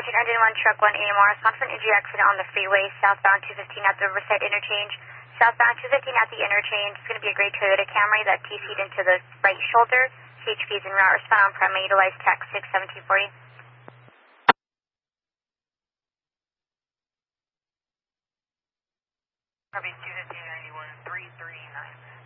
Dispatching engine 1, truck 1, AMR. Respond for an injury accident on the freeway, southbound 215 at the Riverside interchange. Southbound 215 at the interchange. It's going to be a gray Toyota Camry that TC'd into the right shoulder. CHP is en route. Respond on prem. Utilize TAC 61740. Copy 215 91 339.